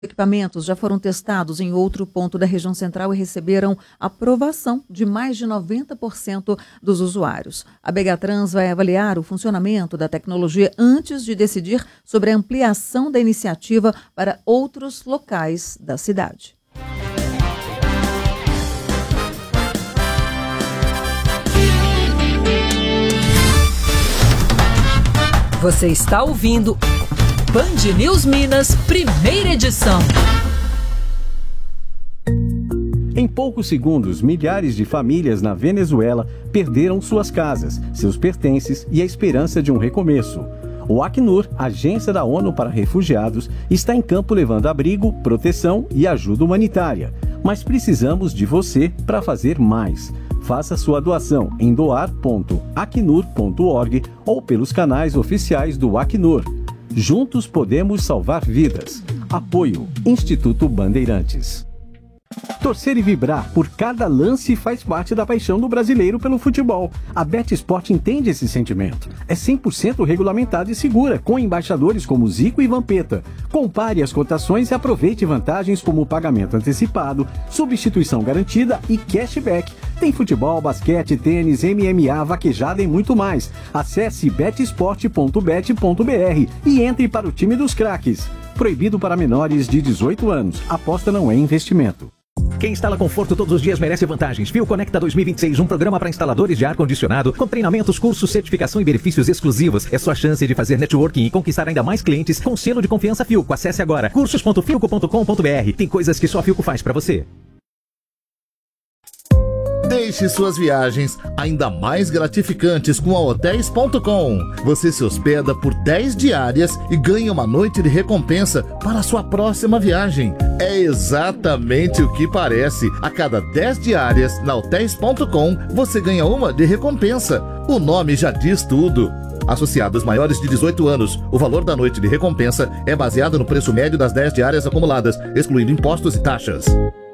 Equipamentos já foram testados em outro ponto da região central e receberam aprovação de mais de 90% dos usuários. A Begatrans vai avaliar o funcionamento da tecnologia antes de decidir sobre a ampliação da iniciativa para outros locais da cidade. Você está ouvindo Band News Minas, primeira edição. Em poucos segundos, milhares de famílias na Venezuela perderam suas casas, seus pertences e a esperança de um recomeço. O Acnur, agência da ONU para refugiados, está em campo levando abrigo, proteção e ajuda humanitária. Mas precisamos de você para fazer mais. Faça sua doação em doar.acnur.org ou pelos canais oficiais do Acnur. Juntos podemos salvar vidas. Apoio Instituto Bandeirantes. Torcer e vibrar por cada lance faz parte da paixão do brasileiro pelo futebol. A BetSport entende esse sentimento. É 100% regulamentada e segura, com embaixadores como Zico e Vampeta. Compare as cotações e aproveite vantagens como pagamento antecipado, substituição garantida e cashback. Tem futebol, basquete, tênis, MMA, vaquejada e muito mais. Acesse betsport.bet.br e entre para o time dos craques. Proibido para menores de 18 anos. Aposta não é investimento. Quem instala conforto todos os dias merece vantagens. Fio Conecta 2026, um programa para instaladores de ar-condicionado, com treinamentos, cursos, certificação e benefícios exclusivos. É sua chance de fazer networking e conquistar ainda mais clientes com selo de confiança Filco. Acesse agora cursos.filco.com.br. Tem coisas que só a Filco faz para você. Deixe suas viagens ainda mais gratificantes com a Hotéis.com. Você se hospeda por 10 diárias e ganha uma noite de recompensa para a sua próxima viagem. É exatamente o que parece. A cada 10 diárias na Hotéis.com, você ganha uma de recompensa. O nome já diz tudo. Associados maiores de 18 anos, o valor da noite de recompensa é baseado no preço médio das 10 diárias acumuladas, excluindo impostos e taxas.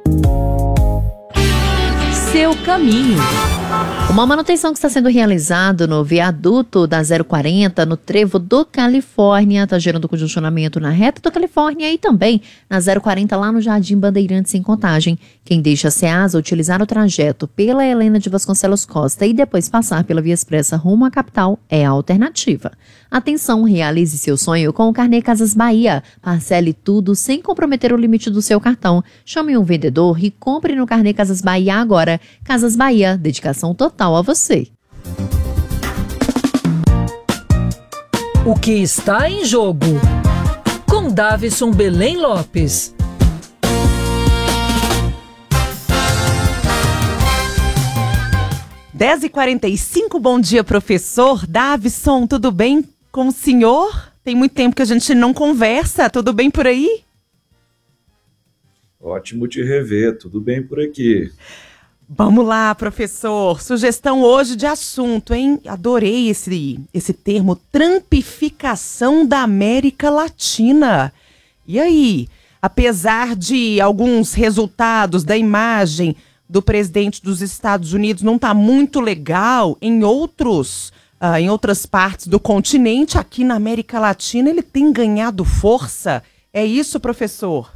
Seu caminho. Uma manutenção que está sendo realizada no viaduto da 040, no trevo do Califórnia, está gerando congestionamento na reta do Califórnia e também na 040 lá no Jardim Bandeirantes em Contagem. Quem deixa a Ceasa utilizar o trajeto pela Helena de Vasconcelos Costa e depois passar pela Via Expressa rumo à capital é a alternativa. Atenção, realize seu sonho com o Carnê Casas Bahia. Parcele tudo sem comprometer o limite do seu cartão. Chame um vendedor e compre no Carnê Casas Bahia agora. Casas Bahia, dedicação total a você. O que está em jogo? Com Davison Belém Lopes. Dez e 45, bom dia, professor Davison, tudo bem com o senhor? Tem muito tempo que a gente não conversa, tudo bem por aí? Ótimo te rever, tudo bem por aqui. Vamos lá, professor, sugestão hoje de assunto, hein? Adorei esse termo, trampificação da América Latina. E aí, apesar de alguns resultados da imagem do presidente dos Estados Unidos não está muito legal em outras partes do continente, aqui na América Latina ele tem ganhado força. É isso, professor?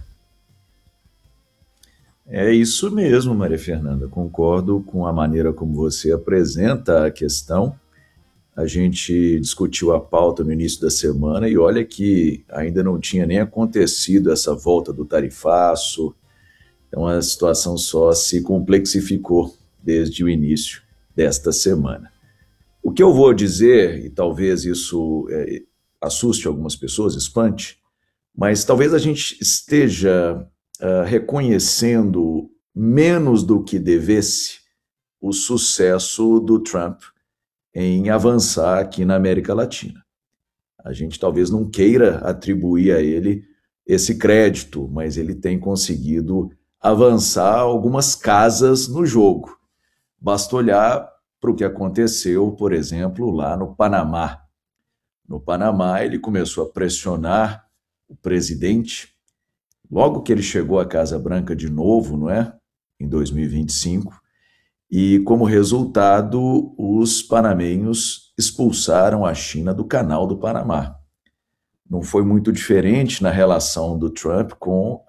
É isso mesmo, Maria Fernanda. Concordo com a maneira como você apresenta a questão. A gente discutiu a pauta no início da semana e olha que ainda não tinha nem acontecido essa volta do tarifaço. Então a situação só se complexificou desde o início desta semana. O que eu vou dizer, e talvez isso assuste algumas pessoas, espante, mas talvez a gente esteja reconhecendo menos do que devesse o sucesso do Trump em avançar aqui na América Latina. A gente talvez não queira atribuir a ele esse crédito, mas ele tem conseguido avançar algumas casas no jogo. Basta olhar para o que aconteceu, por exemplo, lá no Panamá. No Panamá, ele começou a pressionar o presidente. Logo que ele chegou à Casa Branca de novo, não é? Em 2025, e como resultado, os panamenhos expulsaram a China do Canal do Panamá. não foi muito diferente na relação do Trump com